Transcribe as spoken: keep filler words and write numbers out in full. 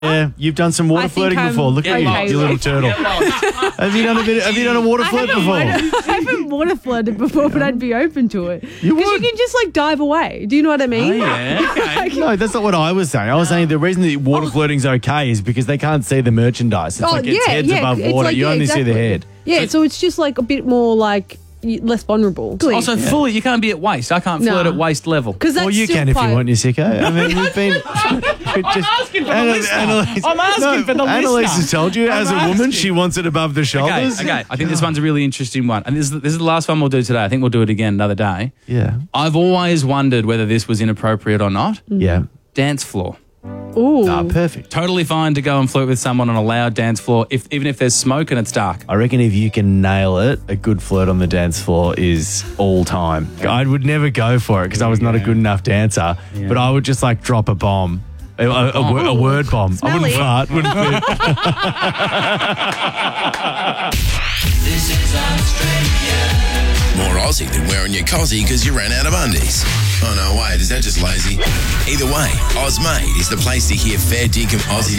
Yeah, you've done some water I think flirting I'm before. Look at okay you, you little with- turtle. have you done a bit? Have you done a water flirt before? I haven't water flirted before, but I'd be open to it. You Because you would? can just like dive away. Do you know what I mean? Oh, yeah, okay. No, that's not what I was saying. I was saying the reason that water flirting's okay is because they can't see the merchandise. It's Oh, like its yeah, head's yeah, above it's water. like- you yeah, only see the exactly. head. Yeah, so it's just like a bit more like y- less vulnerable. Also, fully, you can't be at waist. I can't No. flirt at waist level. Because that's Well, you still can if you quite- want, you sicko. I mean, we've been. we're just, asking for the Anna- listener. Annalise- I'm asking no, for the Annalise listener. has told you, I'm as a woman, asking. she wants it above the Okay, shoulders. okay. I think this one's a really interesting one. And this is, this is the last one we'll do today. I think we'll do it again another day. Yeah. I've always wondered whether this was inappropriate or not. Yeah. Dance floor. Ooh. Ah, perfect. Totally fine to go and flirt with someone on a loud dance floor, if even if there's smoke and it's dark. I reckon if you can nail it, a good flirt on the dance floor is all time. I would never go for it because I was not a good enough dancer, but I would just like drop a bomb. A, a, a, wo- a word bomb. I wouldn't Smelly. fart, wouldn't it? This is Australia. More Aussie than wearing your cozzy because you ran out of undies. Oh no, wait, is that just lazy? Either way, Ozmade is the place to hear fair dinkum Aussie